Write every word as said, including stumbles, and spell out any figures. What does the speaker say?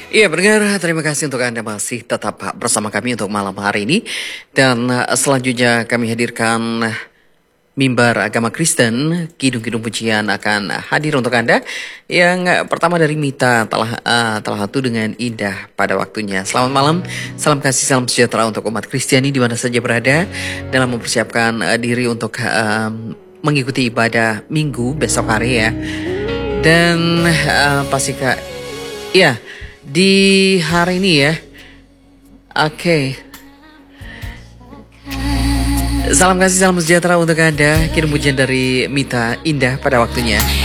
Iya pendengar, terima kasih untuk Anda masih tetap bersama kami untuk malam hari ini. Dan uh, selanjutnya kami hadirkan mimbar agama Kristen, kidung-kidung pujian akan hadir untuk Anda. Yang uh, pertama dari Mita, telah uh, telah satu dengan indah pada waktunya. Selamat malam, salam kasih, salam sejahtera untuk umat Kristiani di mana saja berada dalam mempersiapkan uh, diri untuk uh, mengikuti ibadah Minggu besok hari ya. Dan uh, pasti kak, ya di hari ini ya. Oke. Okay. Salam kasih, salam sejahtera untuk Anda. Kirim pujian dari Mita, indah pada waktunya.